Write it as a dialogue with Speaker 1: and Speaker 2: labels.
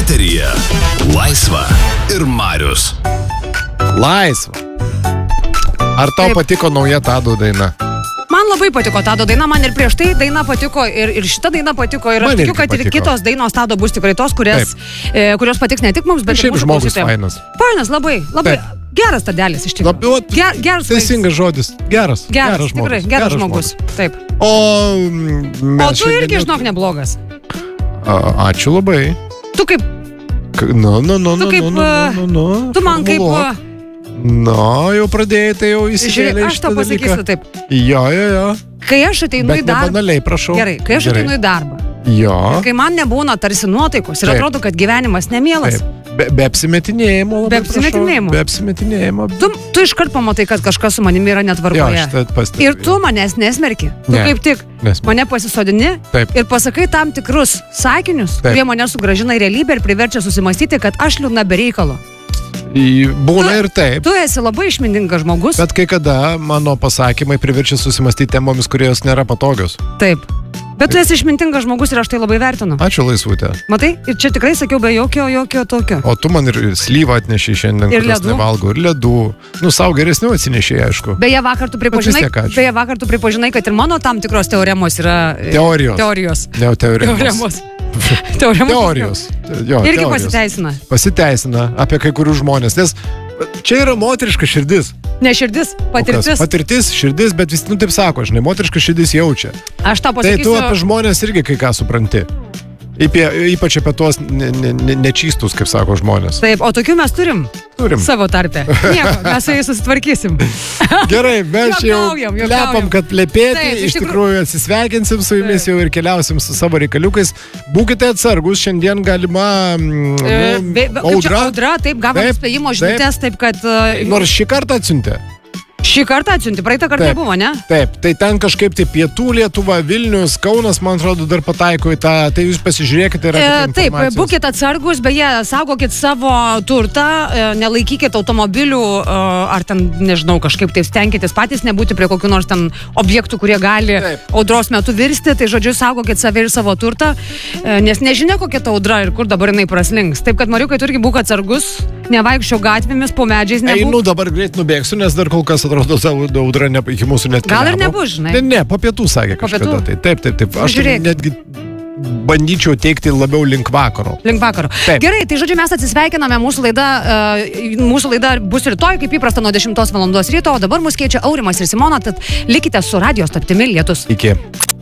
Speaker 1: Eteryje Laisva ir Marius.
Speaker 2: Laisva. Ar tau patiko nauja Tado daina?
Speaker 3: Man labai patiko Tado daina, man ir prieš tai daina patiko, ir šita daina patiko, ir aš tikiu, kad ir kitos dainos Tado bus tikrai tos, kurios patiks ne tik mums, bet ir mūsų klausytojams.
Speaker 2: Fainas.
Speaker 3: Fainas, labai. Geras Tadelis iš tikrųjų. Geras
Speaker 2: teisingas žodis. Geras žmogus.
Speaker 3: Tikrai, geras žmogus. Taip.
Speaker 2: O
Speaker 3: tu irgi, žinok, neblogas.
Speaker 2: Ačiū labai.
Speaker 3: Tu kaip... Tu man kaip...
Speaker 2: Jau pradėjai, tai jau įsivėlė.
Speaker 3: Aš tau pasakysiu taip.
Speaker 2: Jo.
Speaker 3: Kai aš ateinu į darbą...
Speaker 2: Bet nebanaliai, prašau.
Speaker 3: Gerai, kai aš ateinu į darbą.
Speaker 2: Jo.
Speaker 3: Kai man nebūna tarsi nuotaikos ir atrodo, kad gyvenimas nemielas.
Speaker 2: Be apsimetinėjimo.
Speaker 3: Be apsimetinėjimo. Tu iškart pamatai, kad kažkas su manimi yra netvarkoje. Ir tu manęs nesmerki. Tu kaip tik mane pasisodini ir pasakai tam tikrus sakinius, kurie mane sugrąžina į realybę ir priverčia susimastyti, kad aš liūdna be reikalo.
Speaker 2: Būna ir taip.
Speaker 3: Tu esi labai išmintingas žmogus.
Speaker 2: Bet kai kada mano pasakymai priverčia susimastyti temomis, kurios nėra patogios.
Speaker 3: Taip. Bet tu esi išmintingas žmogus ir aš tai labai vertinu.
Speaker 2: Ačiū, Laisvutė.
Speaker 3: Matai? Ir čia tikrai sakiau be jokio tokio.
Speaker 2: O tu man ir slyvą atnešiai šiandien, kurios nevalgau. Ir ledų. Sau geresnių atsinešiai, aišku.
Speaker 3: Beje, vakar tu pripažinai, kad ir mano tam tikros teoremos yra... Teorijos.
Speaker 2: Teorijos.
Speaker 3: Irgi pasiteisina.
Speaker 2: Pasiteisina apie kai kurių žmonės, nes čia yra moteriška širdis.
Speaker 3: Ne širdis, patirtis.
Speaker 2: Patirtis, širdis, bet vis taip sako, žinai, moteriška širdis jaučia.
Speaker 3: Aš tau pasakysiu.
Speaker 2: Tai tu apie žmonės irgi kai ką supranti. Ypač apie tuos nečystus, kaip sako žmonės.
Speaker 3: Taip, o tokių mes turim savo tarpe. Nieko, mes su jais susitvarkysim.
Speaker 2: Gerai, mes jau lepam, kad plepėti, iš tikrųjų atsisveikinsim su jumis jau ir keliausim su savo reikaliukais. Būkite atsargus, šiandien galima
Speaker 3: audra, taip, gavom spėjimo žinutės, taip kad...
Speaker 2: Nors šį kartą atsiuntė.
Speaker 3: Šį kartą atsiunti, praeitą kartą nebuvo, ne?
Speaker 2: Taip, tai ten kažkaip tai Pietų Lietuva, Vilnius, Kaunas, man atrodo, dar pataiko į tą, tai jūs pasižiūrėkite ir
Speaker 3: taip, būkite atsargus, beje, saugokit savo turtą, nelaikykit automobilių, ar ten, nežinau, kažkaip tai stenkitės patys nebūti prie kokių nors ten objektų, kurie gali audros metu virsti, tai žodžiu, saugokit save ir savo turtą, nes nežinia, kokia ta audra ir kur dabar jinai praslinks. Taip, kad Mariukai, tu irgi būk atsargus, nevaikščio gatvėmis, po medžiais nebūk.
Speaker 2: Einu, dabar greit nubėgsiu, nes dar kol kas atrodo, audra iki mūsų net keliavo.
Speaker 3: Gal ir nebus, žinai?
Speaker 2: Ne, po pietų sakė kažkada. Taip. Aš netgi bandyčiau teikti labiau link vakaro.
Speaker 3: Gerai, tai žodžiu, mes atsisveikiname, mūsų laida bus rytoj, kaip įprasta, nuo 10 val. Ryto, o dabar mus keičia Aurimas ir Simona, tad likite su Radio Stotimi Lietus.
Speaker 2: Iki.